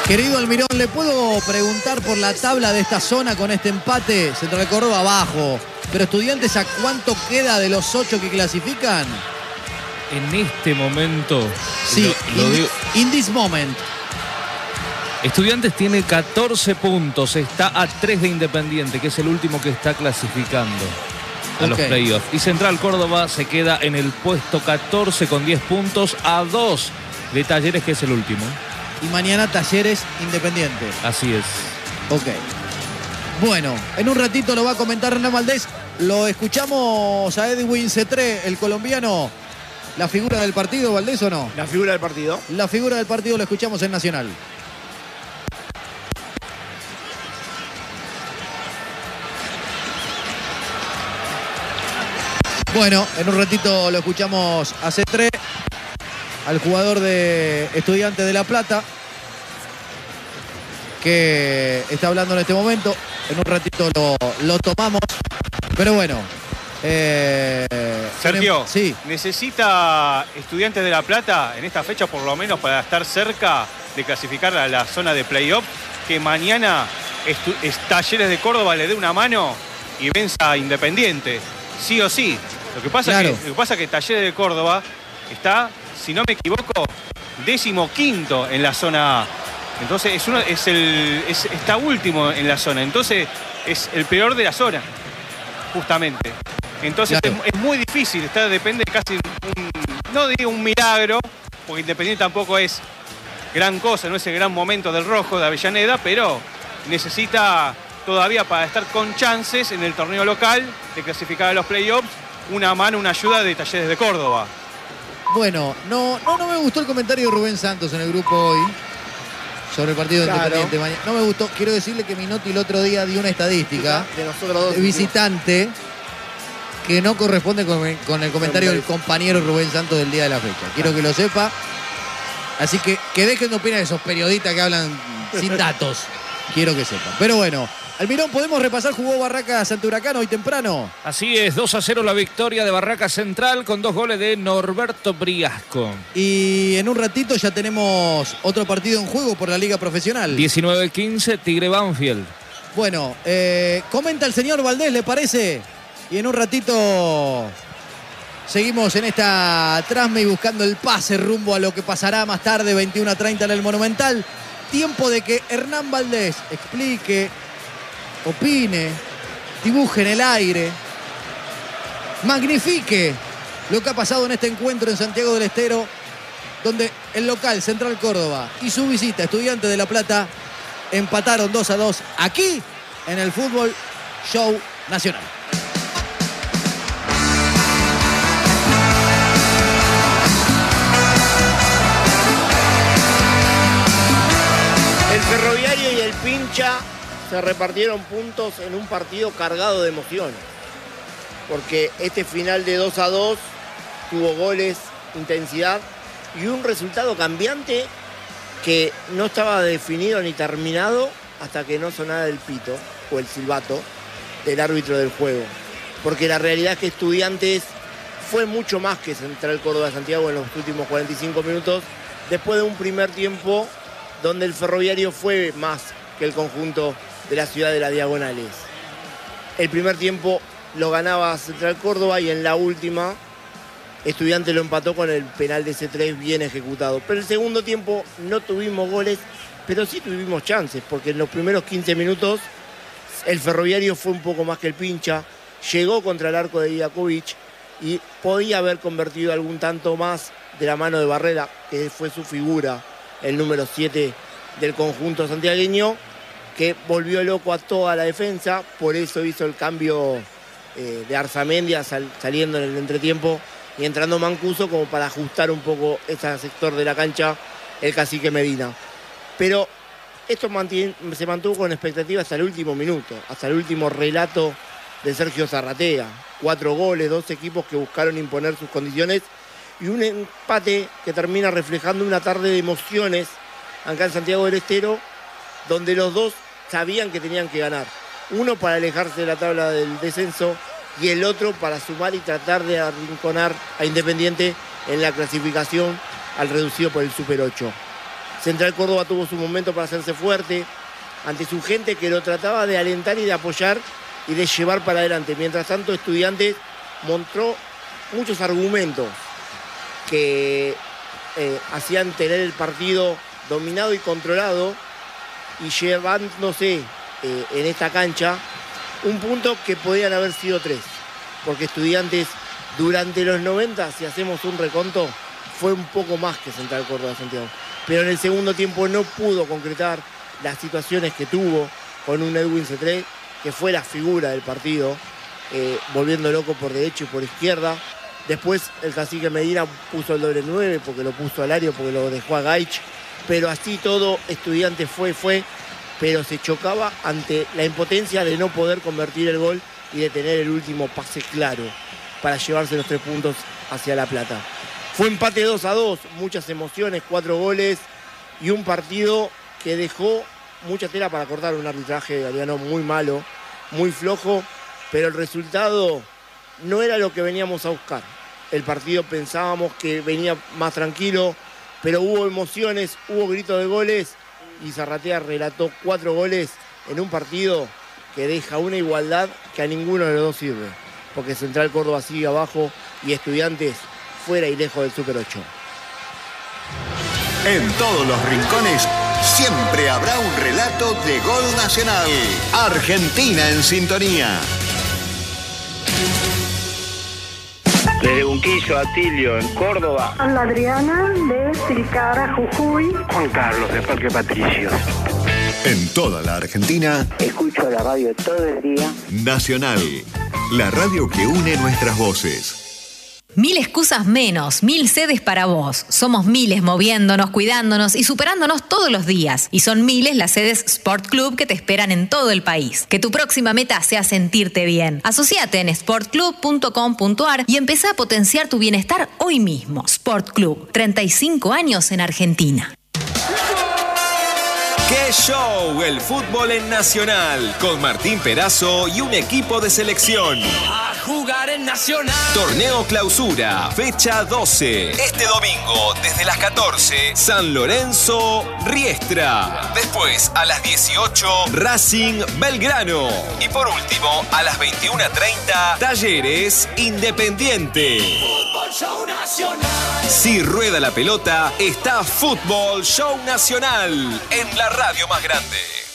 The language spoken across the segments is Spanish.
Querido Almirón, ¿le puedo preguntar por la tabla de esta zona con este empate? Central Córdoba abajo, pero Estudiantes, ¿a cuánto queda de los 8 que clasifican? En este momento, sí, in this moment. Estudiantes tiene 14 puntos, está a 3 de Independiente, que es el último que está clasificando a los playoffs. Y Central Córdoba se queda en el puesto 14 con 10 puntos, a 2 de Talleres, que es el último. Y mañana Talleres Independiente. Así es. Ok. Bueno, en un ratito lo va a comentar Hernán Valdés. Lo escuchamos a Edwin Cetré, el colombiano. ¿La figura del partido, Valdés, o no? La figura del partido. La figura del partido lo escuchamos en Nacional. Bueno, en un ratito lo escuchamos a Cetré, al jugador de Estudiantes de La Plata, que está hablando en este momento. En un ratito lo tomamos. Pero bueno. Sergio, sí. ¿Necesita Estudiantes de La Plata en esta fecha, por lo menos para estar cerca de clasificar a la zona de playoff, que mañana Talleres de Córdoba le dé una mano y venza a Independiente? Sí o sí. Lo que pasa es que Talleres de Córdoba está, si no me equivoco, 15º en la zona A. Entonces está último en la zona. Entonces es el peor de la zona, justamente. Entonces es muy difícil. Depende casi no digo un milagro, porque Independiente tampoco es gran cosa, no es el gran momento del rojo de Avellaneda, pero necesita todavía, para estar con chances en el torneo local de clasificar a los playoffs, una mano, una ayuda de Talleres de Córdoba. Bueno, no me gustó el comentario de Rubén Santos en el grupo hoy sobre el partido de Independiente. No me gustó. Quiero decirle que Minotti el otro día dio una estadística de nosotros dos, de visitante que no corresponde con el comentario del compañero Rubén Santos del día de la fecha. Quiero que lo sepa. Así que dejen de opinar esos periodistas que hablan sin datos. Quiero que sepan. Pero bueno, Almirón, ¿podemos repasar? Jugó Barracas ante Huracán hoy temprano. Así es, 2-0 la victoria de Barracas Central con 2 goles de Norberto Briasco. Y en un ratito ya tenemos otro partido en juego por la Liga Profesional. 19-15, Tigre Banfield. Bueno, comenta el señor Valdés, ¿le parece? Y en un ratito seguimos en esta transme y buscando el pase rumbo a lo que pasará más tarde, 21:30 en el Monumental. Tiempo de que Hernán Valdés explique, opine, dibuje en el aire, magnifique lo que ha pasado en este encuentro en Santiago del Estero, donde el local Central Córdoba y su visita Estudiantes de La Plata empataron 2-2 aquí en el Fútbol Show Nacional. El Ferroviario y el Pincha se repartieron puntos en un partido cargado de emociones, porque este final de 2-2 tuvo goles, intensidad y un resultado cambiante que no estaba definido ni terminado hasta que no sonara el pito o el silbato del árbitro del juego, porque la realidad es que Estudiantes fue mucho más que Central Córdoba de Santiago en los últimos 45 minutos, después de un primer tiempo donde el Ferroviario fue más que el conjunto de la ciudad de las Diagonales. El primer tiempo lo ganaba Central Córdoba y en la última Estudiantes lo empató con el penal de C3 bien ejecutado. Pero el segundo tiempo no tuvimos goles, pero sí tuvimos chances, porque en los primeros 15 minutos el Ferroviario fue un poco más que el Pincha, llegó contra el arco de Idakovic y podía haber convertido algún tanto más de la mano de Barrera, que fue su figura, el número 7 del conjunto santiagueño, que volvió loco a toda la defensa. Por eso hizo el cambio de Arzamendia saliendo en el entretiempo y entrando Mancuso, como para ajustar un poco ese sector de la cancha el cacique Medina. Pero esto se mantuvo con expectativa hasta el último minuto, hasta el último relato de Sergio Zarratea. 4 goles, 2 equipos que buscaron imponer sus condiciones y un empate que termina reflejando una tarde de emociones acá en Santiago del Estero, donde los dos sabían que tenían que ganar. Uno para alejarse de la tabla del descenso y el otro para sumar y tratar de arrinconar a Independiente en la clasificación al reducido por el Super 8. Central Córdoba tuvo su momento para hacerse fuerte ante su gente que lo trataba de alentar y de apoyar y de llevar para adelante. Mientras tanto, Estudiantes mostró muchos argumentos que hacían tener el partido dominado y controlado y llevándose en esta cancha un punto que podían haber sido 3. Porque Estudiantes durante los 90, si hacemos un reconto, fue un poco más que Central Córdoba Santiago. Pero en el segundo tiempo no pudo concretar las situaciones que tuvo con un Edwin Cetré, que fue la figura del partido, volviendo loco por derecha y por izquierda. Después el cacique Medina puso el doble 9 porque lo puso a Lario, porque lo dejó a Gaich. Pero así todo, Estudiantes fue, pero se chocaba ante la impotencia de no poder convertir el gol y de tener el último pase claro para llevarse los 3 puntos hacia La Plata. Fue empate 2-2, muchas emociones, 4 goles y un partido que dejó mucha tela para cortar. Un arbitraje de Galeano muy malo, muy flojo, pero el resultado no era lo que veníamos a buscar. El partido pensábamos que venía más tranquilo, pero hubo emociones, hubo gritos de goles y Zarratea relató 4 goles en un partido que deja una igualdad que a ninguno de los dos sirve, porque Central Córdoba sigue abajo y Estudiantes fuera y lejos del Super 8. En todos los rincones siempre habrá un relato de gol nacional. Argentina en sintonía. Desde Unquillo, Atilio, en Córdoba. Ana Adriana, de Tilcara, Jujuy. Juan Carlos, de Parque Patricios. En toda la Argentina. Escucho la radio todo el día. Nacional, la radio que une nuestras voces. 1000 excusas menos, 1000 sedes para vos. Somos miles moviéndonos, cuidándonos y superándonos todos los días. Y son miles las sedes Sport Club que te esperan en todo el país. Que tu próxima meta sea sentirte bien. Asociate en sportclub.com.ar y empezá a potenciar tu bienestar hoy mismo. Sport Club, 35 años en Argentina. ¡Qué show! El fútbol en Nacional, con Martín Perazo y un equipo de selección. A jugar en Nacional. Torneo Clausura, fecha 12. Este domingo, desde las 14, San Lorenzo, Riestra. Después, a las 18, Racing Belgrano. Y por último, a las 21:30, Talleres Independiente. Fútbol Show Nacional. Si rueda la pelota, está Fútbol Show Nacional en la radio más grande.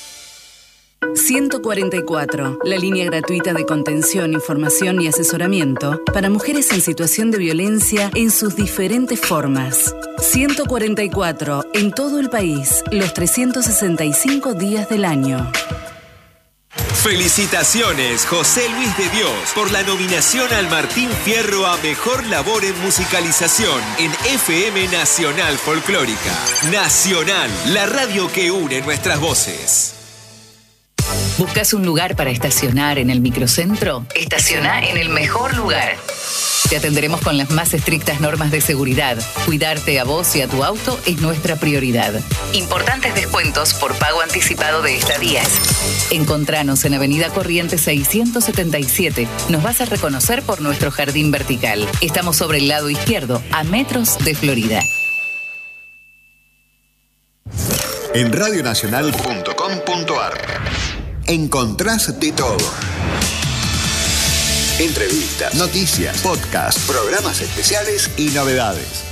144, la línea gratuita de contención, información y asesoramiento para mujeres en situación de violencia en sus diferentes formas. 144, en todo el país, los 365 días del año. Felicitaciones, José Luis de Dios, por la nominación al Martín Fierro a Mejor Labor en Musicalización en FM Nacional Folclórica. Nacional, la radio que une nuestras voces. ¿Buscas un lugar para estacionar en el microcentro? Estaciona en el mejor lugar. Te atenderemos con las más estrictas normas de seguridad. Cuidarte a vos y a tu auto es nuestra prioridad. Importantes descuentos por pago anticipado de estadías. Encontranos en Avenida Corrientes 677. Nos vas a reconocer por nuestro jardín vertical. Estamos sobre el lado izquierdo, a metros de Florida. En radionacional.com.ar encontrás de todo. Entrevistas, noticias, podcasts, programas especiales y novedades.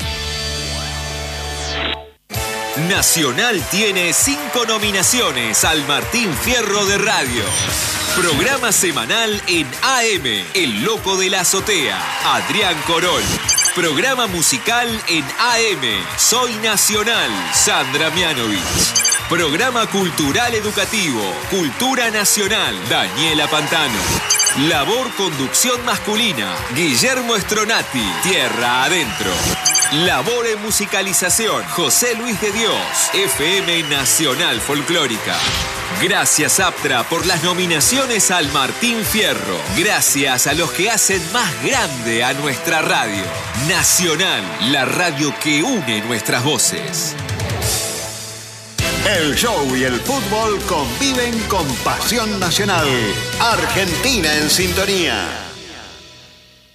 Nacional tiene 5 nominaciones al Martín Fierro de Radio. Programa semanal en AM, El Loco de la Azotea, Adrián Corol. Programa musical en AM, Soy Nacional, Sandra Mianovich. Programa cultural educativo, Cultura Nacional, Daniela Pantano. Labor conducción masculina, Guillermo Stronati, Tierra Adentro. Labor en musicalización, José Luis de Dios, FM Nacional Folclórica. Gracias, Aptra, por las nominaciones al Martín Fierro. Gracias a los que hacen más grande a nuestra radio. Nacional, la radio que une nuestras voces. El show y el fútbol conviven con pasión nacional. Argentina en sintonía.